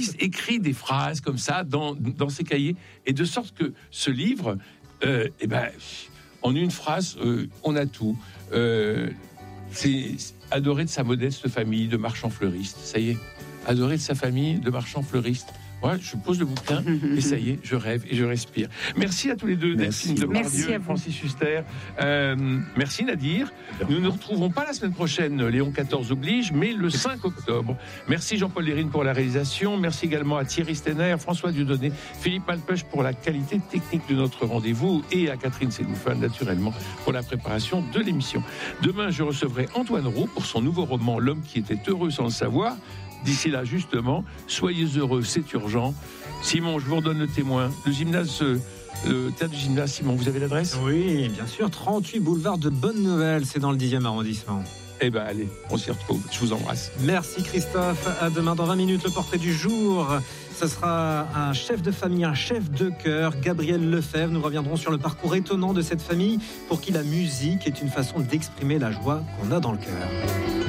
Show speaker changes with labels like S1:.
S1: l'artiste écrit des phrases comme ça dans ses cahiers, et de sorte que ce livre, en une phrase, on a tout. C'est adoré de sa modeste famille de marchand fleuriste. Ça y est, adoré de sa famille de marchand fleuriste. Moi, je pose le bouquin et ça y est, je rêve et je respire. Merci à tous les deux, Delphine Depardieu et Francis Huster. Merci Nadir. Nous ne retrouverons pas la semaine prochaine, Léon XIV oblige, mais le 5 octobre. Merci Jean-Paul Lérine pour la réalisation. Merci également à Thierry Stenner, François Dieudonné, Philippe Malpeuch pour la qualité technique de notre rendez-vous et à Catherine Séloufan, naturellement, pour la préparation de l'émission. Demain, je recevrai Antoine Roux pour son nouveau roman L'homme qui était heureux sans le savoir. D'ici là, justement, soyez heureux, c'est urgent. Simon, je vous redonne le témoin. Le théâtre du gymnase, Simon, vous avez l'adresse ?
S2: Oui, bien sûr, 38 boulevard de Bonne-Nouvelle, c'est dans le 10e arrondissement.
S1: Eh bien, allez, on s'y retrouve. Je vous embrasse.
S2: Merci Christophe. À demain dans 20 minutes, le portrait du jour. Ce sera un chef de famille, un chef de cœur, Gabriel Lefebvre. Nous reviendrons sur le parcours étonnant de cette famille pour qui la musique est une façon d'exprimer la joie qu'on a dans le cœur.